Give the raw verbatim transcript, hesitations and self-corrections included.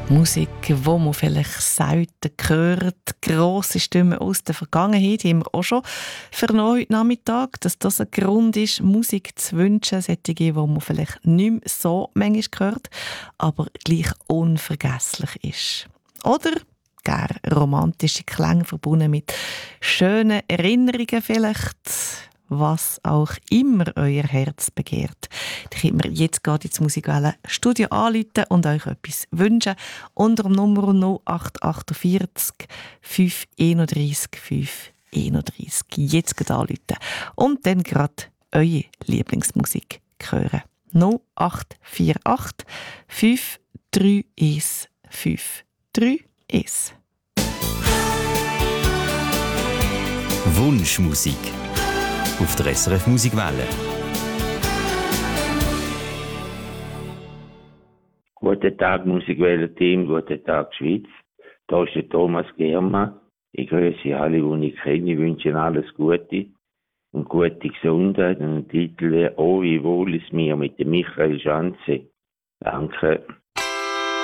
Musik, die man vielleicht selten hört, grosse Stimmen aus der Vergangenheit, haben wir auch schon vernommen heute Nachmittag, dass das ein Grund ist, Musik zu wünschen, solche, die man vielleicht nicht mehr so manchmal hört, aber gleich unvergesslich ist. Oder gar romantische Klänge verbunden mit schönen Erinnerungen vielleicht, was auch immer euer Herz begehrt. Da könnt ihr jetzt gerade ins Musikwelle Studio anrufen und euch etwas wünschen. Unter dem Nummer null acht vier acht fünf einunddreißig fünf einunddreißig. Jetzt gerade anrufen und dann gerade eure Lieblingsmusik hören. null acht vier acht fünf drei eins fünf drei eins. Wunschmusik auf der S R F Musikwelle. Guten Tag, Musikwelle-Team, guten Tag, Schweiz. Da ist der Thomas Germa. Ich grüße alle, die ich kenne. Ich wünsche Ihnen alles Gute und gute Gesundheit. Und der Titel wäre «Oh, wie wohl ist mir» mit dem Michael Schanze. Danke.